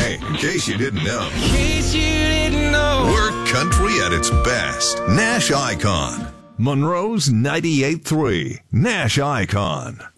Hey, in case you didn't know, In case you didn't know. we're country at its best. Nash Icon. Monroe's 98.3. Nash Icon.